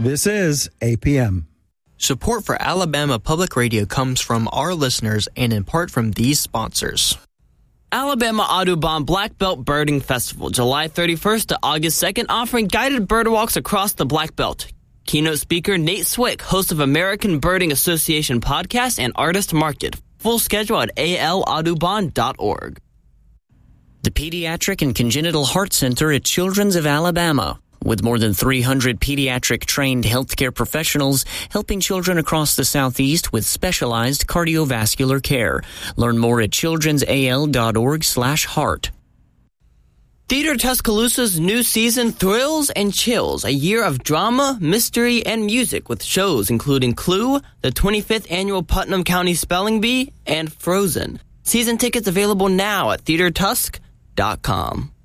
This is APM. Support for Alabama Public Radio comes from our listeners and in part from these sponsors. Alabama Audubon Black Belt Birding Festival, July 31st to August 2nd, offering guided bird walks across the Black Belt. Keynote speaker Nate Swick, host of American Birding Association podcast and artist market. Full schedule at alaudubon.org. The Pediatric and Congenital Heart Center at Children's of Alabama. With more than 300 pediatric-trained healthcare professionals helping children across the Southeast with specialized cardiovascular care. Learn more at childrensal.org/heart. Theater Tuscaloosa's new season thrills and chills, a year of drama, mystery, and music with shows including Clue, the 25th Annual Putnam County Spelling Bee, and Frozen. Season tickets available now at theatertusk.com.